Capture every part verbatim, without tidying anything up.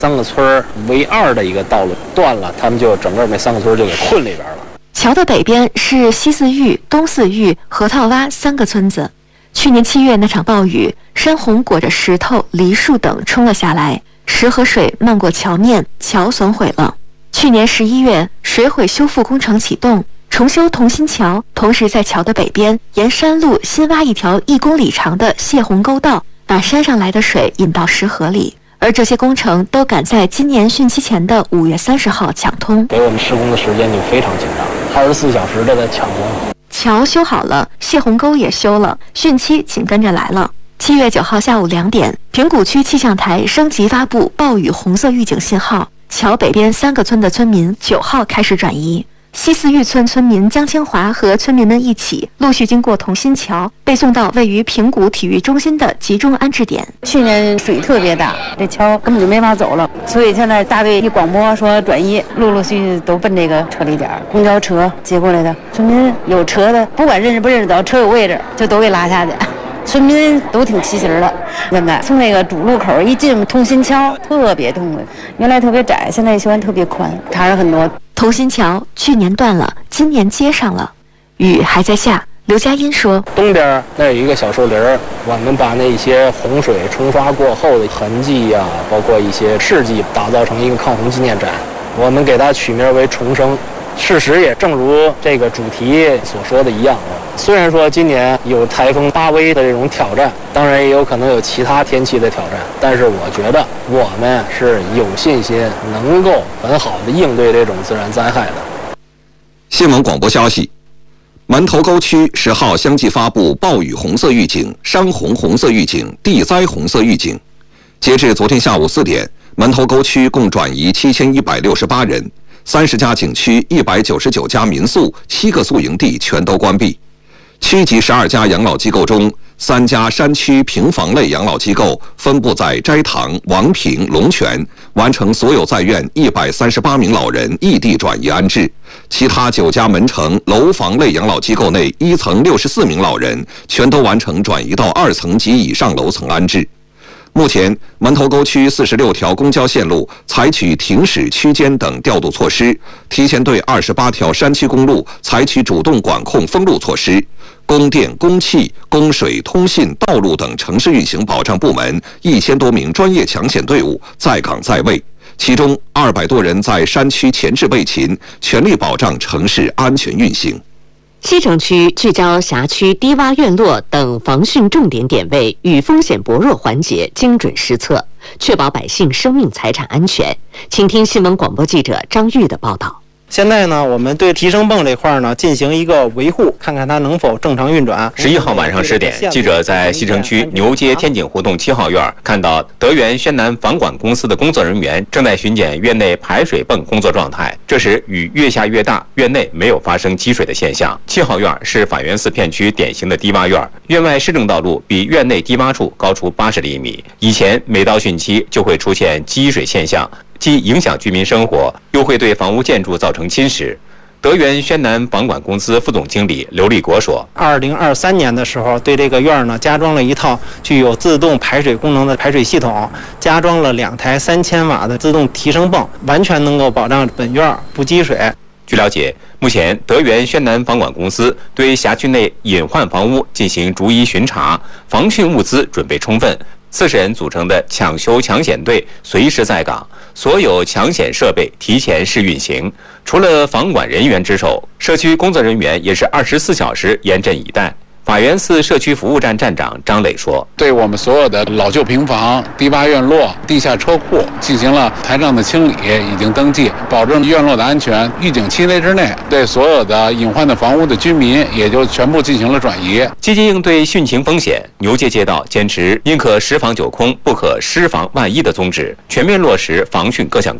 三个村为二的一个道路断了，他们就整个那三个村就给困里边了。 桥的北边是西四峪、东四峪、核桃洼三个村子。去年七月那场暴雨，山洪裹着石头、梨树等冲了下来，石和水漫过桥面，桥损毁了。去年十一月，水毁修复工程启动，重修同心桥，同时在桥的北边沿山路新挖一条一公里长的泄洪沟道，把山上来的水引到石河里。而这些工程都赶在今年汛期前的五月三十号抢通， 给我们施工的时间就非常紧张，二十四小时的在抢工。 桥修好了，泄洪沟也修了，汛期紧跟着来了。七月九号下午两点，平谷区气象台升级发布暴雨红色预警信号，桥北边三个村的村民九号开始转移。西四峪村村民江清华和村民们一起陆续经过同心桥，被送到位于平谷体育中心的集中安置点。 去年水特别大，这桥根本就没法走了，所以现在大队一广播说转移，陆陆续续都奔这个撤离点。公交车接过来的村民有车的，不管认识不认识的，车有位置就都给拉下去。村民都挺齐心的，现在从那个主路口一进同心桥特别痛快，原来特别窄，现在修完特别宽，差了很多。 同心桥去年断了，今年接上了，雨还在下。刘佳音说， 东边那有一个小树林，我们把那些洪水冲刷过后的痕迹呀、啊，包括一些事迹，打造成一个抗洪纪念展，我们给它取名为重生。事实也正如这个主题所说的一样，虽然说今年有台风巴威的这种挑战，当然也有可能有其他天气的挑战，但是我觉得我们是有信心能够很好的应对这种自然灾害的。 新闻广播消息，门头沟区十号相继发布暴雨红色预警、山洪红色预警、地灾红色预警。截至昨天下午四点，门头沟区共转移七千一百六十八人。三十家景区、一百九十九家民宿、七个宿营地全都关闭。区级十二家养老机构中，三家山区平房类养老机构分布在斋堂、王平、龙泉，完成所有在院一百三十八名老人异地转移安置。其他九家门城楼房类养老机构内，一层六十四名老人全都完成转移到二层及以上楼层安置。目前，门头沟区四十六条公交线路采取停驶区间等调度措施，提前对二十八条山区公路采取主动管控封路措施。供电、供气、供水、通信、道路等城市运行保障部门一千多名专业抢险队伍在岗在位，其中二百多人在山区前置备勤，全力保障城市安全运行。 西城区聚焦辖区低洼院落等防汛重点点位与风险薄弱环节精准施策，确保百姓生命财产安全。请听新闻广播记者张玉的报道。 现在呢，我们对提升泵这块呢进行一个维护，看看它能否正常运转。 十一号晚上十点，记者在西城区牛街天井胡同七号院看到德源宣南房管公司的工作人员正在巡检院内排水泵工作状态。这时雨越下越大，院内没有发生积水的现象。七号院是法源寺片区典型的低洼院，院外市政道路比院内低洼处高出八十厘米。以前每到汛期就会出现积水现象，既影响居民生活，又会对房屋建筑造成侵蚀。德源宣南房管公司副总经理刘立国说：“ 二零二三年的时候，对这个院呢加装了一套具有自动排水功能的排水系统，加装了两台三千瓦的自动提升泵，完全能够保障本院不积水。” 据了解，目前德源宣南房管公司对辖区内隐患房屋进行逐一巡查，防汛物资准备充分。四十人组成的抢修抢险队随时在岗，所有抢险设备提前试运行。除了房管人员值守，社区工作人员也是二十四小时严阵以待。法源寺社区服务站站长张磊说：“ 对我们所有的老旧平房、低洼院落、地下车库进行了台账的清理，已经登记，保证院落的安全。预警期内之内，对所有的隐患的房屋的居民也就全部进行了转移。 积极应对汛情风险，牛街街道坚持宁可十防九空，不可失防万一的宗旨，全面落实防汛各项工作。”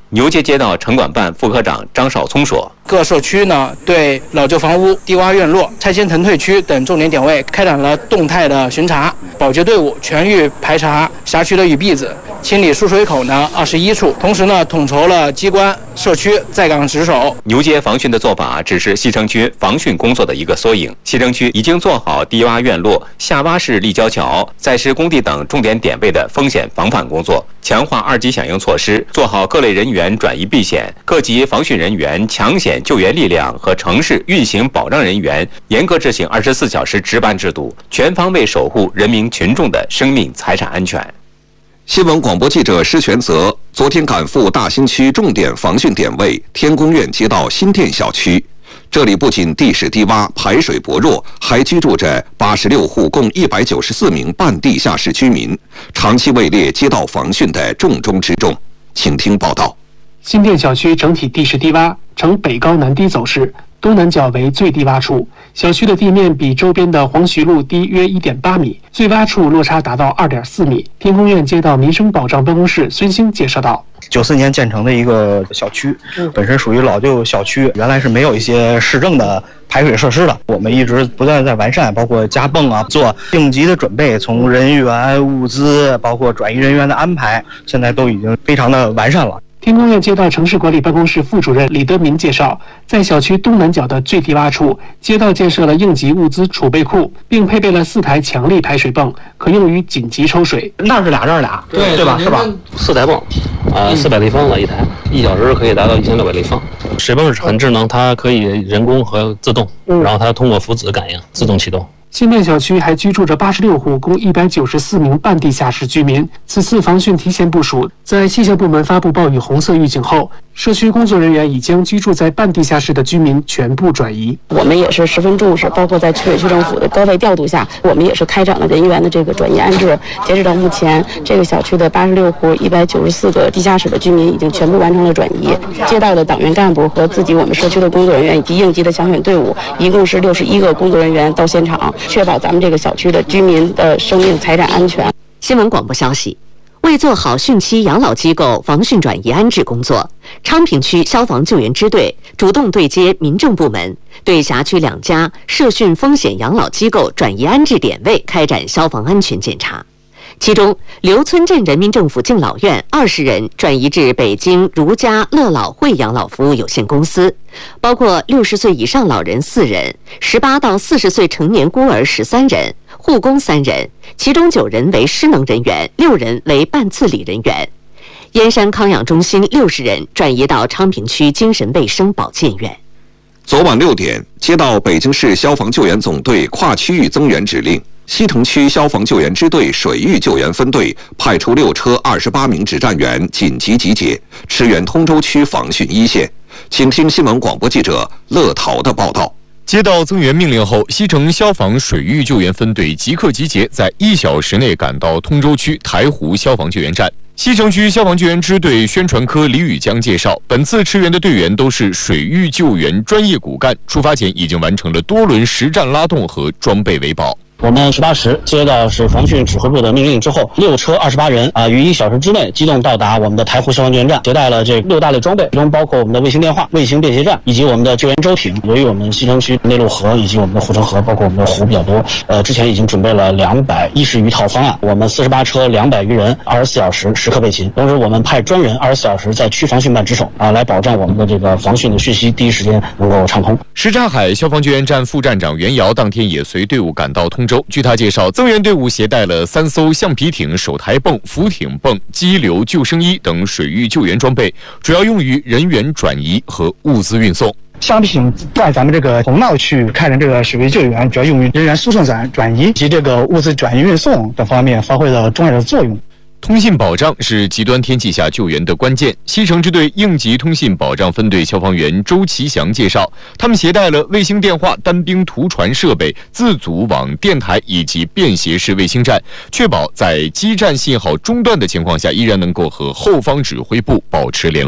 牛街街道城管办副科长张少聪说：“ 各社区呢，对老旧房屋、低洼院落、拆迁腾退区等重点点位开展了动态的巡查，保洁队伍全域排查辖区的雨壁子，清理输水口呢二十一处，同时呢，统筹了机关、社区在岗值守。 牛街防汛的做法只是西城区防汛工作的一个缩影。西城区已经做好低洼院落、下洼式立交桥、在施工地等重点点位的风险防范工作，强化二级响应措施，做好各类人员转移避险、各级防汛人员抢险救援力量和城市运行保障人员严格执行二十四小时值班制度，全方位守护人民群众的生命财产安全。” 新闻广播记者施全泽昨天赶赴大兴区重点防汛点位天宫苑街道新店小区，这里不仅地势低洼、排水薄弱，还居住着八十六户共一百九十四名半地下室居民，长期位列街道防汛的重中之重。请听报道。 新店小区整体地势低洼，呈北高南低走势，东南角为最低洼处。小区的地面比周边的黄徐路低约 一点八米，最洼处落差达到 二点四米。天宫苑街道民生保障办公室孙兴介绍道： 九四年建成的一个小区，本身属于老旧小区，原来是没有一些市政的排水设施的。我们一直不断在完善，包括加泵啊，做应急的准备，从人员、物资，包括转移人员的安排，现在都已经非常的完善了。 天宫苑街道城市管理办公室副主任李德民介绍，在小区东南角的最低洼处，街道建设了应急物资储备库，并配备了四台强力排水泵，可用于紧急抽水。 那是俩，这是俩，对对吧？是吧？ 四台泵，啊，四百立方了一台，一小时可以达到一千六百立方。水泵是很智能，它可以人工和自动，然后它通过浮子感应自动启动。 新店小区还居住着八十六户共一百九十四名半地下室居民。此次防汛提前部署，在气象部门发布暴雨红色预警后，社区工作人员已将居住在半地下室的居民全部转移。 我们也是十分重视，包括在区委区政府的高位调度下，我们也是开展了人员的这个转移安置。截止到目前，这个小区的八十六户一百九十四个地下室的居民已经全部完成了转移。街道的党员干部和自己我们社区的工作人员以及应急的抢险队伍，一共是六十一个工作人员到现场，确保咱们这个小区的居民的生命财产安全。 新闻广播消息：为做好汛期养老机构防汛转移安置工作，昌平区消防救援支队主动对接民政部门，对辖区两家涉汛风险养老机构转移安置点位开展消防安全检查。其中，刘村镇人民政府敬老院二十人转移至北京如家乐老会养老服务有限公司，包括六十岁以上老人四人，十八到四十岁成年孤儿十三人，护工三人，其中九人为失能人员，六人为半自理人员。燕山康养中心六十人转移到昌平区精神卫生保健院。 昨晚六点，接到北京市消防救援总队跨区域增援指令，西城区消防救援支队水域救援分队派出六车二十八名指战员紧急集结，驰援通州区防汛一线。请听新闻广播记者乐陶的报道。 接到增援命令后，西城消防水域救援分队即刻集结，在一小时内赶到通州区台湖消防救援站。西城区消防救援支队宣传科李宇江介绍，本次驰援的队员都是水域救援专业骨干，出发前已经完成了多轮实战拉动和装备维保。 我们十八时接到是防汛指挥部的命令之后，六车二十八人啊，于一小时之内机动到达我们的台湖消防救援站，携带了这六大类装备，其中包括我们的卫星电话、卫星便携站以及我们的救援舟艇。由于我们西城区内陆河以及我们的护城河，包括我们的湖比较多，呃，之前已经准备了两百一十余套方案。我们四十八车两百余人，二十四小时时刻备勤。同时，我们派专人二十四小时在区防汛办值守啊，来保障我们的这个防汛的讯息第一时间能够畅通。 什刹海消防救援站副站长袁瑶当天也随队伍赶到通州。据他介绍，增援队伍携带了三艘橡皮艇、手抬泵、浮艇泵、激流救生衣等水域救援装备，主要用于人员转移和物资运送。 橡皮艇在咱们这个洪涝区开展这个水域救援，主要用于人员输送转转移及这个物资转移运送等方面发挥了重要的作用。 通信保障是极端天气下救援的关键。西城支队应急通信保障分队消防员周其祥介绍，他们携带了卫星电话、单兵图传设备、自组网电台以及便携式卫星站，确保在基站信号中断的情况下，依然能够和后方指挥部保持联络。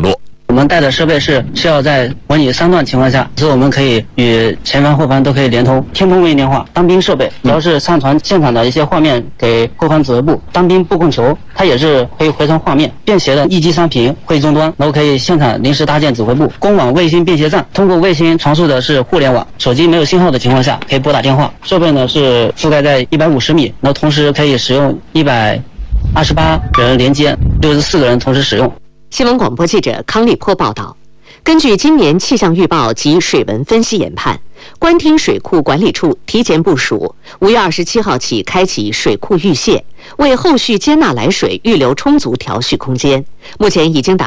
我们带的设备是需要在模拟三段情况下，所以我们可以与前防后防都可以连通。天通卫星电话、当兵设备，主要是上传现场的一些画面给后方指挥部。当兵布控球，它也是可以回传画面。便携的一机三屏会议终端，然后可以现场临时搭建指挥部。公网卫星便携站，通过卫星传输的是互联网，手机没有信号的情况下可以拨打电话。设备呢是覆盖在一百五十米，然后同时可以使用一百二十八人连接，六十四个人同时使用。 新闻广播记者康立波报道。根据今年气象预报及水文分析研判，官厅水库管理处提前部署，五月二十七号起开启水库预泄，为后续接纳来水预留充足调蓄空间。目前已经达